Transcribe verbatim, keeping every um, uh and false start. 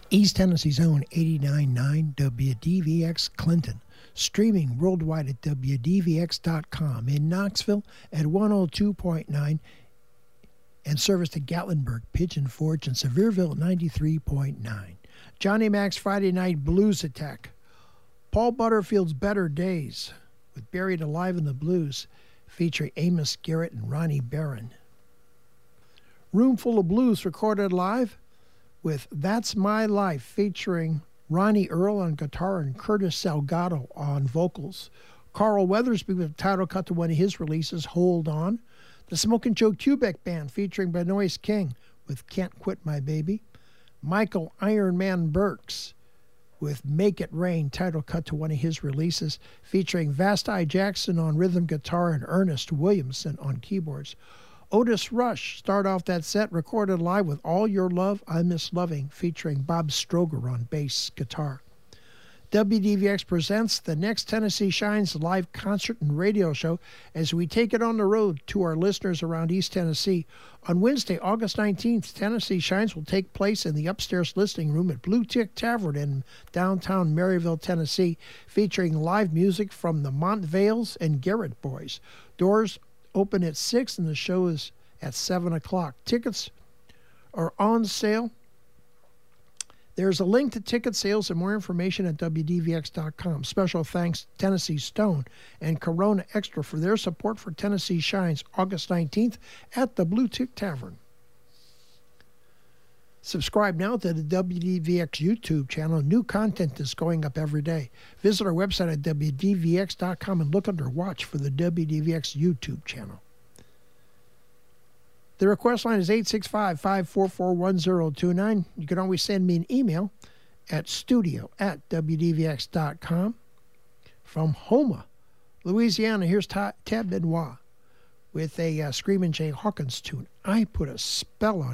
East Tennessee's own eighty-nine point nine W D V X Clinton. Streaming worldwide at W D V X dot com. In Knoxville at one oh two point nine. And service to Gatlinburg, Pigeon Forge, and Sevierville at ninety-three point nine. Johnny Mac's Friday Night Blues Attack. Paul Butterfield's Better Days with Buried Alive in the Blues, featuring Amos Garrett and Ronnie Barron. Room Full of Blues recorded live with That's My Life, featuring Ronnie Earl on guitar and Curtis Salgado on vocals. Carl Weathersby with the title cut to one of his releases, Hold On. The Smokin' Joe Kubek Band featuring Benoist King with Can't Quit My Baby. Michael Iron Man Burks with Make It Rain, title cut to one of his releases, featuring Vasti Jackson on rhythm guitar and Ernest Williamson on keyboards. Otis Rush start off that set, recorded live with All Your Love, I Miss Loving, featuring Bob Stroger on bass guitar. W D V X presents the next Tennessee Shines live concert and radio show as we take it on the road to our listeners around East Tennessee. On Wednesday, August nineteenth, Tennessee Shines will take place in the upstairs listening room at Blue Tick Tavern in downtown Maryville, Tennessee, featuring live music from the Montvales and Garrett Boys. Doors open at six and the show is at seven o'clock. Tickets are on sale. There's a link to ticket sales and more information at W D V X dot com. Special thanks to Tennessee Stone and Corona Extra for their support for Tennessee Shines August nineteenth at the Blue Tick Tavern. Subscribe now to the W D V X YouTube channel. New content is going up every day. Visit our website at W D V X dot com and look under Watch for the W D V X YouTube channel. The request line is eight six five, five four four, one zero two nine. You can always send me an email at studio at W D V X dot com. From Houma, Louisiana, here's Tab Benoit with a uh, Screamin' Jay Hawkins tune, I Put a Spell on